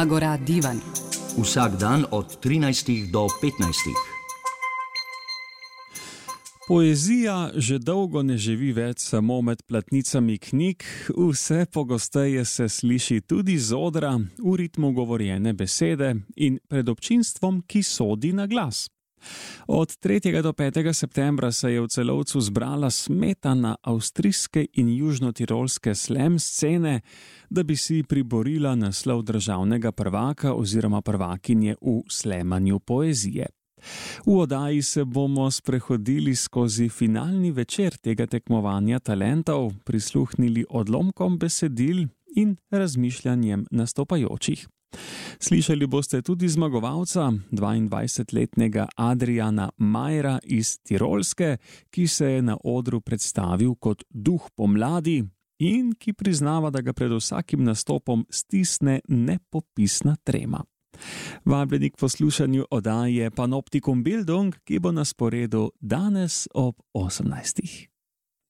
Agora divan. Vsak dan od 13 do 15. Poezija že dolgo ne živi več samo med platnicami knjig, vse pogosteje se sliši tudi z odra, v ritmu govorjene besede in pred občinstvom, ki sodi na glas. Od 3. do 5. septembra se je v Celovcu zbrala smetana avstrijske in južnotirolske slam scene, da bi si priborila naslov državnega prvaka oziroma prvakinje v slemanju poezije. V oddaji se bomo sprehodili skozi finalni večer tega tekmovanja talentov, prisluhnili odlomkom besedil in razmišljanjem nastopajočih. Slišali boste tudi zmagovalca, 22-letnega Adriana Majera iz Tirolske, ki se je na odru predstavil kot duh pomladi in ki priznava, da ga pred vsakim nastopom stisne nepopisna trema. Vabljeni k poslušanju oddaje Panoptikum Bildung, ki bo na sporedu danes ob 18.